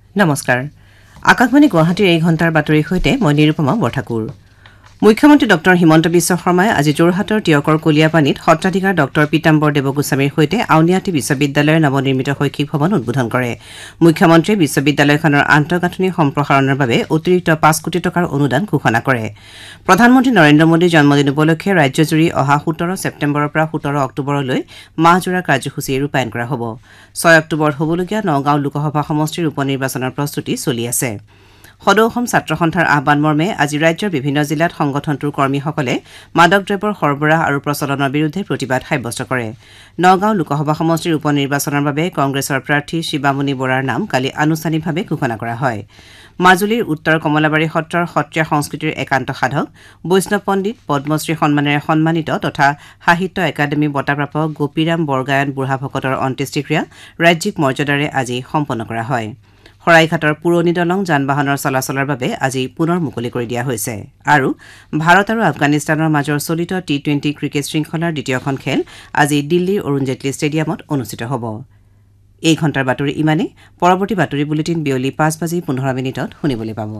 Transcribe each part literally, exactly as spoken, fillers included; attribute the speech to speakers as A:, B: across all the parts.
A: নমস্কাৰ আকাশবাণী গুৱাহাটীৰ এই ঘণ্টাৰ বাতৰিৰ সৈতে মই নিৰুপমা বৰঠাকুৰ মুখ্যমন্ত্ৰী ডক্টৰ হিমন্ত বিশ্ব শৰ্মাই আজি যোৰহাটৰ টিয়কৰ কলিয়াপানীত সত্ৰাধিকাৰ ডক্টৰ পীতাম্বৰ দেৱগোস্বামীৰ সৈতে আউনীআটী বিশ্ববিদ্যালয়ৰ নৱনিৰ্মিত শৈক্ষিক ভৱন উদ্বোধন কৰে মুখ্যমন্ত্ৰীয়ে বিশ্ববিদ্যালয়খনৰ আন্তঃগাঁথনি সম্প্ৰসাৰণৰ বাবে অতিৰিক্ত পাঁচ কোটি টকাৰ অনুদান ঘোষণা কৰে প্ৰধানমন্ত্ৰী নৰেন্দ্ৰ মোদীৰ জন্মদিন উপলক্ষে ৰাজ্যজুৰি অহা সোতৰ ছেপ্টেম্বৰৰ পৰা সোতৰ অক্টোবৰলৈ মাহজোৰা কাৰ্যসূচী ৰূপায়ণ কৰা হ'ব ছয় অক্টোবৰত হ'বলগীয়া নগাঁও লোকসভা সমষ্টিৰ উপ নিৰ্বাচনৰ প্ৰস্তুতি চলি আছে সদৌ অসম ছাত্ৰ সন্থাৰ আহ্বান মৰ্মে আজি ৰাজ্যৰ বিভিন্ন জিলাত সংগঠনটোৰ কৰ্মীসকলে মাদক দ্ৰব্যৰ সৰবৰাহ আৰু প্ৰচলনৰ বিৰুদ্ধে প্ৰতিবাদ সাব্যস্ত কৰে নগাঁও লোকসভা সমষ্টিৰ উপ নিৰ্বাচনৰ বাবে কংগ্ৰেছৰ প্ৰাৰ্থী শিৱামণি বৰাৰ নাম কালি আনুষ্ঠানিকভাৱে ঘোষণা কৰা হয় মাজুলীৰ উত্তৰ কমলাবাৰী সত্ৰৰ সত্ৰীয়া সংস্কৃতিৰ একান্ত সাধক বৈষ্ণৱ পণ্ডিত পদ্মশ্ৰী সন্মানেৰে সন্মানিত তথা সাহিত্য একাডেমী বঁটাপ্ৰাপক গোপীৰাম বৰগায়ন বুঢ়াভকতৰ অন্ত্যেষ্টিক্ৰিয়া ৰাজ্যিক মৰ্যাদাৰে আজি সম্পন্ন কৰা হয় শৰাইঘাটৰ পুৰণি দলং যান বাহনৰ চলাচলৰ বাবে আজি পুনৰ মুকলি কৰি দিয়া হৈছে আৰু ভাৰত আৰু আফগানিস্তানৰ মাজৰ চলিত টি টুৱেণ্টি ক্ৰিকেট শৃংখলাৰ দ্বিতীয়খন খেল আজি দিল্লীৰ অৰুণ জেটলী ষ্টেডিয়ামত অনুষ্ঠিত হ'ব এই ঘণ্টাৰ বাতৰি ইমানে পৰৱৰ্তী বাতৰি বুলেটিন বিয়লি পাঁচ বাজি পোন্ধৰ মিনিটত শুনিবলৈ পাব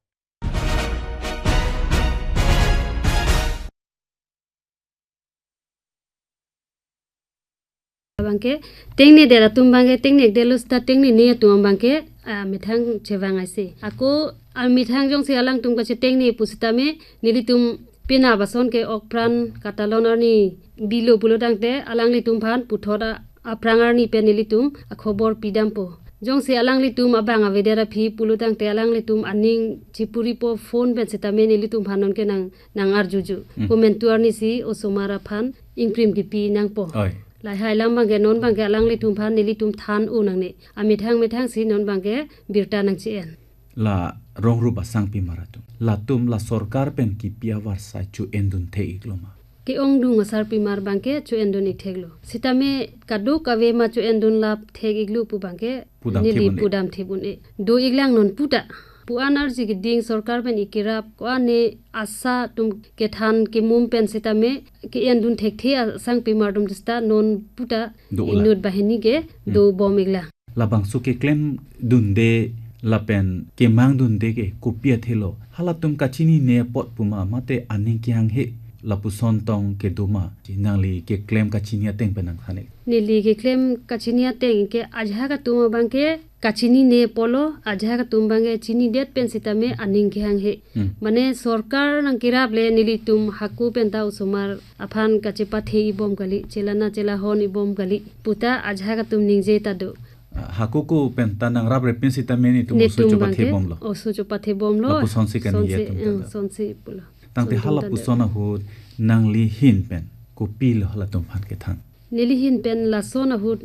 B: bangke tengni dera tumbangke teknik delusta teknik ne tumbangke mithang chewang aise ako al mithang jong se alang tum kache teknik pusitame nilitum pina bason ke okpran katalonarni bilo bulodangte alangli tumphan puthoda aprangarni penilitum akhobor pidampo jong se alangli tum abanga vedera phi pulutang te alangli tum aning chipuri po phone ben setame nilitum phanon ke nang nang arjuju komentuarni si osomara phan ingprim ki pi nang po lai hai lam bangge non bangge alang li tum phan nili tum than u nang ne ami thang me thang si non bangge birta nang chi en
C: la rongru basang pi maratu la tum la sarkar pen ki piawar sa chu endun the igloma
B: ke ong dung asar pi mar bangge chu endun i theglo sitame kadu kave ma chu endun lap theg iglu pu bangge nili pudam thebun e do iglang non puta puanar ji ding sarkar pen ikirap ko ane asa tum ke than ke mum pen sitame ke endun thek the sang pi mar dum dista non puta inut bahini ge do bomigla
C: labang su ke claim dunde lapen ke mang dunde ke kopia thelo halatum kachini ne pot puma mate aning kyang he lapuson tong ke duma jinali ke claim kachini ateng penang thane
B: nili ke claim kachini ateng ke ajha ka tum bangke kachini ne polo ajha ka tum bangge chini det pen sitame aning kyang he mane sarkar nang kirap le nili tum haku penta usumar afan kache pathe ibom gali chelana chela hon ibom gali puta ajha ka tum ningje ta do
C: haku ko penta nang rap repin sitame ni tum su chu pathe bom lo
B: o su chu pathe bom lo
C: lapuson si kan ye tum
B: sonsi pula
C: tangte hala pusona hu nangli hin pen ko pil hala tum phan ke thang
B: nili hin pen la sona hu